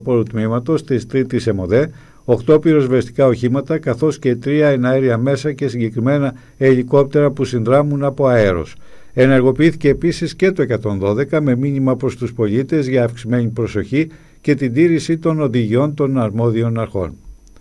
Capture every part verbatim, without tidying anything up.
Τμήματος της τρίτης ΕΜΟΔΕ, οκτώ πυροσβεστικά οχήματα καθώς και τρία εναέρια μέσα και συγκεκριμένα ελικόπτερα που συνδράμουν από αέρος. Ενεργοποιήθηκε επίσης και το εκατόν δώδεκα με μήνυμα προς τους πολίτες για αυξημένη προσοχή και την τήρηση των οδηγιών των αρμόδιων αρχών.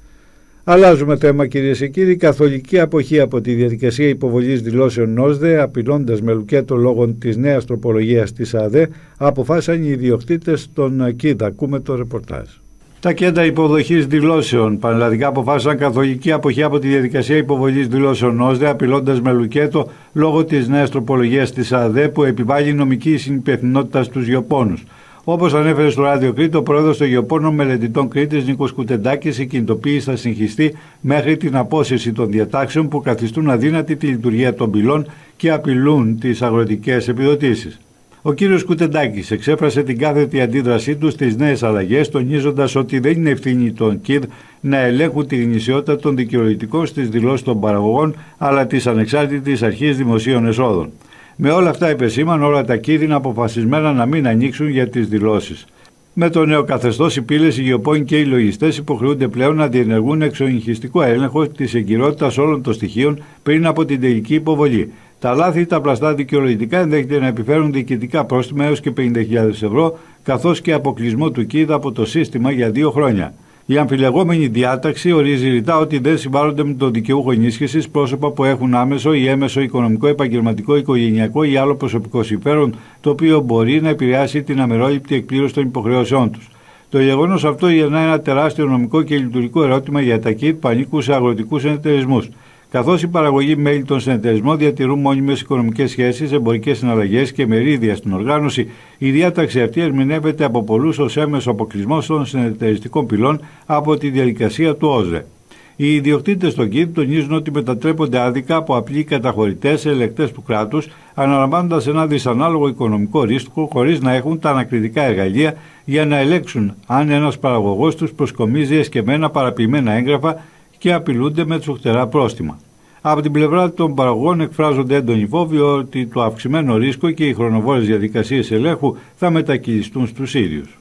Αλλάζουμε θέμα, κυρίες και κύριοι. Καθολική αποχή από τη διαδικασία υποβολής δηλώσεων ΝΟΣΔΕ, απειλώντας με λουκέτο λόγω της νέας τροπολογίας της ΑΔΕ, αποφάσισαν οι ιδιοκτήτες των ΚΙΔ. Ακούμε το ρεπορτάζ. Τα κέντρα υποδοχής δηλώσεων πανελλαδικά αποφάσισαν καθολική αποχή από τη διαδικασία υποβολής δηλώσεων ΝΟΣΔΕ, απειλώντας με λουκέτο λόγω της νέας τροπολογίας της ΑΔΕ που επιβάλλει νομική συνυπευθυνότητα στους γεωπόνους. Όπως ανέφερε στο Ράδιο Κρήτη, ο πρόεδρος των Γεωπόνων Μελετητών Κρήτης Νίκος Κουτεντάκης, η κινητοποίηση θα συγχυστεί μέχρι την απόσυρση των διατάξεων που καθιστούν αδύνατη τη λειτουργία των πυλών και απειλούν τις αγροτικές επιδοτήσεις. Ο κύριος Κουτεντάκης εξέφρασε την κάθετη αντίδρασή του στις νέες αλλαγές, τονίζοντας ότι δεν είναι ευθύνη των ΚΙΔ να ελέγχουν τη γνησιότητα των δικαιολογητικών στις δηλώσεις των παραγωγών, αλλά της Ανεξάρτητης Αρχής Δημοσίων Εσόδων. Με όλα αυτά επεσήμαν όλα τα ΚΙΔ είναι αποφασισμένα να μην ανοίξουν για τις δηλώσεις. Με το νέο καθεστώς, οι πύλες, οι γεωπόνοι και οι λογιστές υποχρεούνται πλέον να διενεργούν εξοιγιστικό έλεγχο της εγκυρότητας όλων των στοιχείων πριν από την τελική υποβολή. Τα λάθη ή τα πλαστά δικαιολογητικά ενδέχεται να επιφέρουν διοικητικά πρόστιμα έως και πενήντα χιλιάδες ευρώ, καθώς και αποκλεισμό του ΚΙΔ από το σύστημα για δύο χρόνια. Η αμφιλεγόμενη διάταξη ορίζει ρητά ότι δεν συμβάλλονται με τον δικαιούχο ενίσχυσης πρόσωπα που έχουν άμεσο ή έμεσο οικονομικό, επαγγελματικό, οικογενειακό ή άλλο προσωπικό συμφέρον, το οποίο μπορεί να επηρεάσει την αμερόληπτη εκπλήρωση των υποχρεώσεών τους. Το γεγονός αυτό γεννά ένα τεράστιο νομικό και λειτουργικό ερώτημα για τα ΚΙΔ που ανήκουν σε αγροτικούς συνεταιρισμούς. Καθώς οι παραγωγοί μέλη των συνεταιρισμών διατηρούν μόνιμες οικονομικές σχέσεις, εμπορικές συναλλαγές και μερίδια στην οργάνωση, η διάταξη αυτή ερμηνεύεται από πολλούς ως έμεσο αποκλεισμό των συνεταιριστικών πυλών από τη διαδικασία του ΟΣΔΕ. Οι ιδιοκτήτες των ΚΙΔ τονίζουν ότι μετατρέπονται άδικα από απλοί καταχωρητές σε ελεκτές του κράτους, αναλαμβάνοντας ένα δυσανάλογο οικονομικό ρίσκο χωρίς να έχουν τα ανακριτικά εργαλεία για να ελέγξουν αν ένας παραγωγός τους προσκομίζει εσκεμμένα παραποιημένα έγγραφα και απειλούνται με τσουχτερά πρόστιμα. Από την πλευρά των παραγωγών εκφράζονται έντονοι φόβοι ότι το αυξημένο ρίσκο και οι χρονοβόρες διαδικασίες ελέγχου θα μετακυλιστούν στους ίδιους.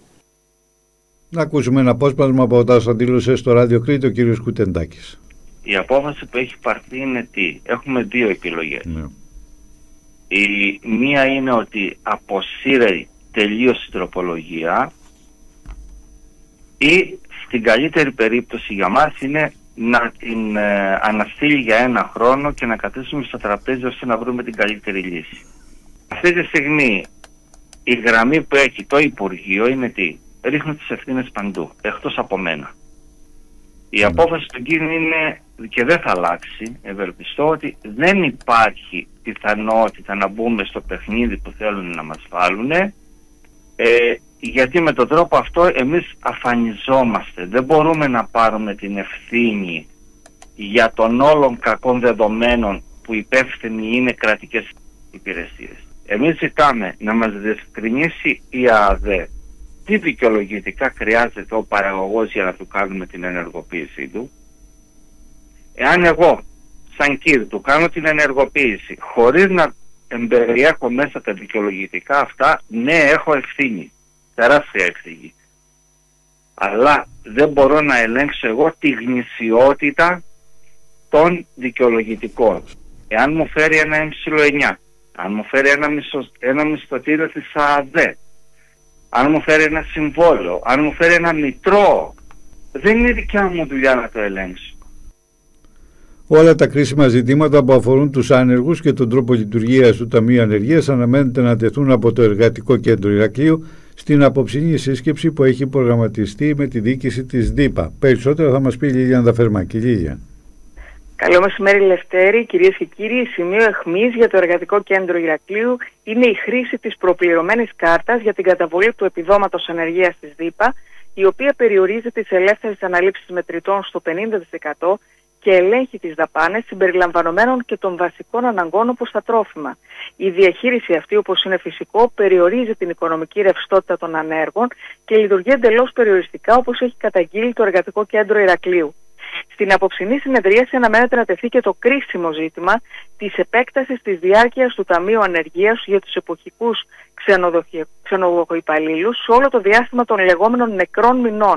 Να ακούσουμε ένα απόσπασμα από τα όσα δήλωσε στο Ράδιο Κρήτη ο κ. Κουτεντάκης. Η απόφαση που έχει πάρθει είναι τι? Έχουμε δύο επιλογές. Ναι. Η μία είναι ότι αποσύρει τελείως την τροπολογία, ή στην καλύτερη περίπτωση για μας είναι να την ε, αναστείλει για ένα χρόνο και να καθίσουμε στο τραπέζι ώστε να βρούμε την καλύτερη λύση. Αυτή τη στιγμή η γραμμή που έχει το Υπουργείο είναι τι? Ρίχνουν τις ευθύνες παντού, εκτός από μένα. Η απόφαση του κύριου είναι, και δεν θα αλλάξει, ευελπιστώ, ότι δεν υπάρχει πιθανότητα να μπούμε στο παιχνίδι που θέλουν να μας βάλουν, ε, γιατί με τον τρόπο αυτό εμείς αφανιζόμαστε. Δεν μπορούμε να πάρουμε την ευθύνη για των όλων κακών δεδομένων που υπεύθυνοι είναι κρατικές υπηρεσίες. Εμείς ζητάμε να μας διευκρινίσει η ΑΔΕ τι δικαιολογητικά χρειάζεται ο παραγωγός για να του κάνουμε την ενεργοποίησή του. Εάν εγώ σαν ΚΙΔ του κάνω την ενεργοποίηση χωρίς να εμπεριέχω μέσα τα δικαιολογητικά αυτά, ναι, έχω ευθύνη, τεράστια ευθύνη. Αλλά δεν μπορώ να ελέγξω εγώ τη γνησιότητα των δικαιολογητικών. Εάν μου φέρει ένα εμ εννιά, αν μου φέρει ένα, μισο, ένα μισθωτήριο της ΑΔΕ, αν μου φέρει ένα συμβόλαιο, αν μου φέρει ένα μητρό, δεν είναι δικιά μου δουλειά να το ελέγξω. Όλα τα κρίσιμα ζητήματα που αφορούν τους άνεργους και τον τρόπο λειτουργίας του Ταμείου Ανεργίας αναμένεται να τεθούν από το Εργατικό Κέντρο Ηρακλείου στην απόψινή σύσκεψη που έχει προγραμματιστεί με τη διοίκηση της ΔΥΠΑ. Περισσότερα θα μας πει η Λίλια Δαφερμάκη. Λίλια. Καλό μεσημέρι, Λευτέρη. Κυρίες και κύριοι, σημείο αιχμής για το Εργατικό Κέντρο Ηρακλείου είναι η χρήση της προπληρωμένης κάρτας για την καταβολή του επιδόματος ανεργίας της ΔΥΠΑ, η οποία περιορίζει τις ελεύθερες αναλήψεις μετρητών στο πενήντα τοις εκατό και ελέγχει τις δαπάνες συμπεριλαμβανομένων και των βασικών αναγκών όπως τα τρόφιμα. Η διαχείριση αυτή, όπως είναι φυσικό, περιορίζει την οικονομική ρευστότητα των ανέργων και λειτουργεί εντελώς περιοριστικά όπως έχει καταγγείλει το Εργατικό Κέντρο Ηρακλείου. Στην απόψινή συνεδρίαση αναμένεται να τεθεί και το κρίσιμο ζήτημα της επέκτασης της διάρκειας του Ταμείου Ανεργίας για τους εποχικούς ξενοδοχοϊπαλλήλους σε όλο το διάστημα των λεγόμενων νεκρών μηνών.